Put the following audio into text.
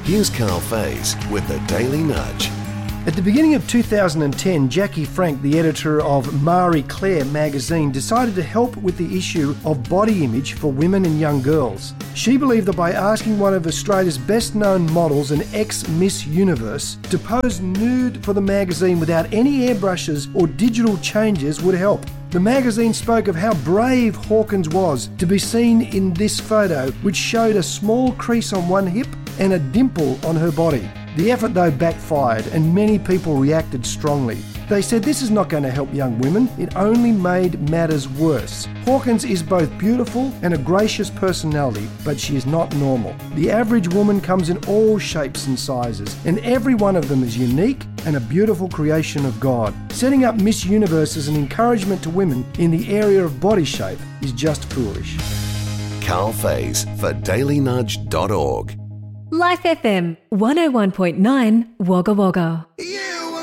Here's Carl Faze with the Daily Nudge. At the beginning of 2010, Jackie Frank, the editor of Marie Claire magazine, decided to help with the issue of body image for women and young girls. She believed that by asking one of Australia's best-known models, an ex-Miss Universe, to pose nude for the magazine without any airbrushes or digital changes would help. The magazine spoke of how brave Hawkins was to be seen in this photo, which showed a small crease on one hip and a dimple on her body. The effort, though, backfired and many people reacted strongly. They said this is not going to help young women, it only made matters worse. Hawkins is both beautiful and a gracious personality, but she is not normal. The average woman comes in all shapes and sizes, and every one of them is unique and a beautiful creation of God. Setting up Miss Universe as an encouragement to women in the area of body shape is just foolish. Carl Faze for dailynudge.org. Life FM 101.9 Wagga Wagga.